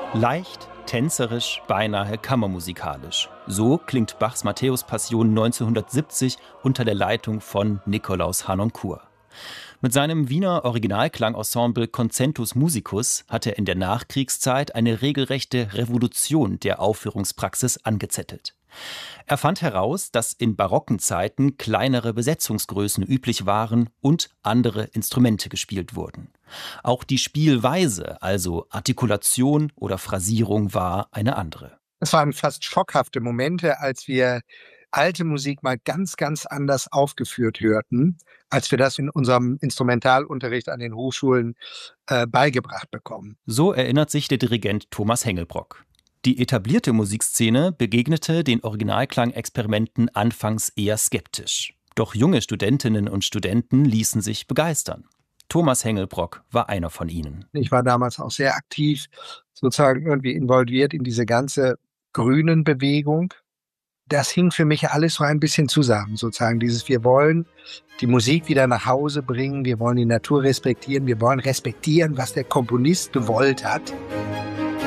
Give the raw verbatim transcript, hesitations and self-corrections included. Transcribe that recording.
Leicht, tänzerisch, beinahe kammermusikalisch. So klingt Bachs Matthäus-Passion neunzehnhundertsiebzig unter der Leitung von Nikolaus Harnoncourt. Mit seinem Wiener Originalklangensemble Concentus Musicus hat er in der Nachkriegszeit eine regelrechte Revolution der Aufführungspraxis angezettelt. Er fand heraus, dass in barocken Zeiten kleinere Besetzungsgrößen üblich waren und andere Instrumente gespielt wurden. Auch die Spielweise, also Artikulation oder Phrasierung, war eine andere. Es waren fast schockhafte Momente, als wir alte Musik mal ganz, ganz anders aufgeführt hörten, als wir das in unserem Instrumentalunterricht an den Hochschulen äh, beigebracht bekommen. So erinnert sich der Dirigent Thomas Hengelbrock. Die etablierte Musikszene begegnete den Originalklangexperimenten anfangs eher skeptisch. Doch junge Studentinnen und Studenten ließen sich begeistern. Thomas Hengelbrock war einer von ihnen. Ich war damals auch sehr aktiv, sozusagen irgendwie involviert in diese ganze Grünen-Bewegung. Das hing für mich alles so ein bisschen zusammen, sozusagen dieses, wir wollen die Musik wieder nach Hause bringen, wir wollen die Natur respektieren, wir wollen respektieren, was der Komponist gewollt hat.